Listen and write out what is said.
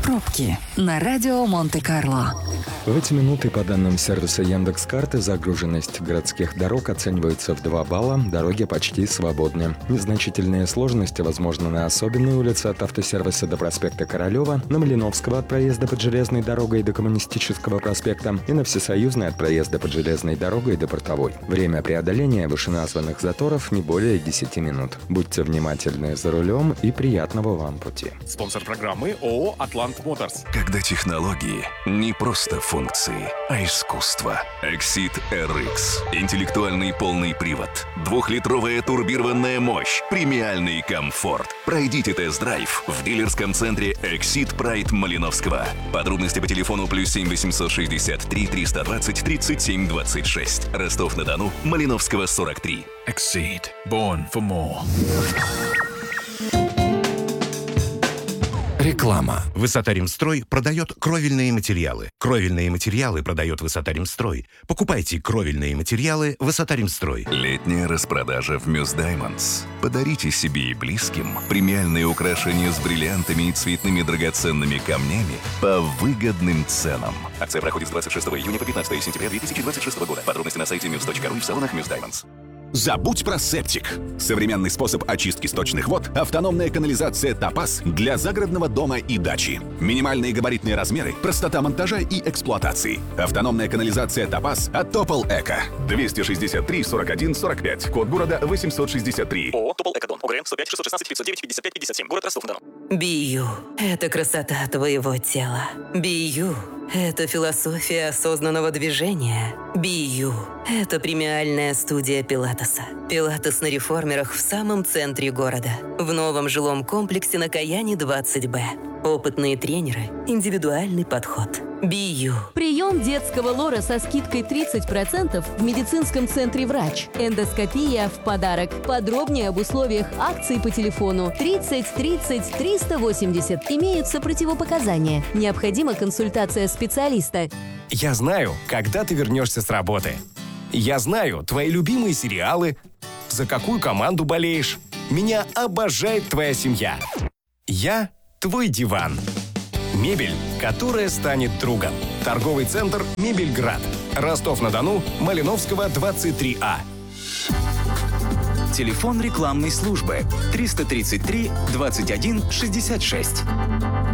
Пробки на радио Монте-Карло. В эти минуты, по данным сервиса Яндекс.Карты, загруженность городских дорог оценивается в 2 балла, дороги почти свободны. Незначительные сложности возможны на особенной улице от автосервиса до проспекта Королева, на Малиновского от проезда под железной дорогой до Коммунистического проспекта и на Всесоюзной от проезда под железной дорогой до Портовой. Время преодоления вышеназванных заторов не более 10 минут. Будьте внимательны за рулем и приятного вам пути. Спонсор программы ООО «Атлант Моторс». Когда технологии не просто функции, а искусство. Exit RX. Интеллектуальный полный привод. 2-литровая турбированная мощь. Премиальный комфорт. Пройдите тест-драйв в дилерском центре Exit Pride Малиновского. Подробности по телефону +7 863 320 37 26. Ростов-на-Дону, Малиновского, 43. Exceed. Born for more. Реклама. Высота-Ремстрой продает кровельные материалы. Кровельные материалы продает Высота-Ремстрой. Покупайте кровельные материалы Высота-Ремстрой. Летняя распродажа в Muse Diamonds. Подарите себе и близким премиальные украшения с бриллиантами и цветными драгоценными камнями по выгодным ценам. Акция проходит с 26 июня по 15 сентября 2026 года. Подробности на сайте muse.ru и в салонах Muse Diamonds. Забудь про септик. Современный способ очистки сточных вод – автономная канализация «Топаз» для загородного дома и дачи. Минимальные габаритные размеры, простота монтажа и эксплуатации. Автономная канализация «Топаз» от Топол Эко. 263 41 45. Код города 863. ООО «Топол Экодон». ОГРН 105 616 509 55 57. Город Ростов-на-Дону. Бию – это красота твоего тела. Бию – это философия осознанного движения. Бию – это премиальная студия пилатеса. Пилатес на реформерах в самом центре города. В новом жилом комплексе на Каяне 20Б. Опытные тренеры, индивидуальный подход. Бию. Прием детского лора со скидкой 30% в медицинском центре «Врач». Эндоскопия в подарок. Подробнее об условиях акции по телефону 30 30 380. Имеются противопоказания. Необходима консультация специалиста. Я знаю, когда ты вернешься с работы. Я знаю твои любимые сериалы, за какую команду болеешь. Меня обожает твоя семья. Я твой диван. Мебель, которая станет другом. Торговый центр «Мебельград». Ростов-на-Дону, Малиновского, 23А. Телефон рекламной службы 333 21 66.